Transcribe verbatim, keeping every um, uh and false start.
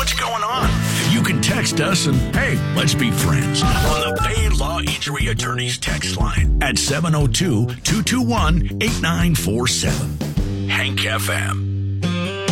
what's going on? You can text us and, hey, let's be friends on the Bay Law Injury Attorneys text line at seven oh two, two two one, eight nine four seven. Hank F M.